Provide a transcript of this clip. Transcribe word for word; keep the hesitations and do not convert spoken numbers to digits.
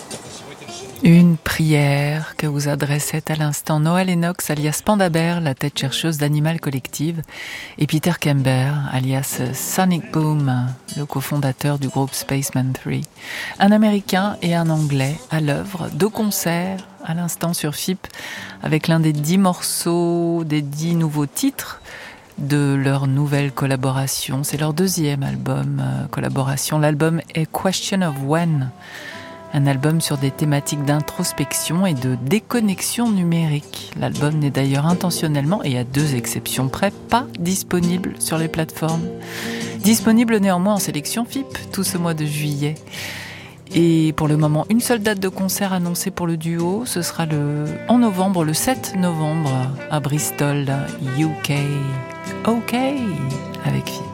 Une prière que vous adressait à l'instant Noah Lennox, alias Panda Bear, la tête chercheuse d'Animal Collective, et Peter Kember, alias Sonic Boom, le cofondateur du groupe Spaceman trois. Un Américain et un Anglais à l'œuvre, deux concerts à l'instant sur F I P, avec l'un des dix morceaux, des dix nouveaux titres de leur nouvelle collaboration. C'est leur deuxième album euh, collaboration. L'album est Question of When, un album sur des thématiques d'introspection et de déconnexion numérique. L'album n'est d'ailleurs intentionnellement, et à deux exceptions près, pas disponible sur les plateformes. Disponible néanmoins en sélection F I P tout ce mois de juillet. Et pour le moment, une seule date de concert annoncée pour le duo, ce sera le, en novembre, le sept novembre, à Bristol, U K. OK, avec F I P.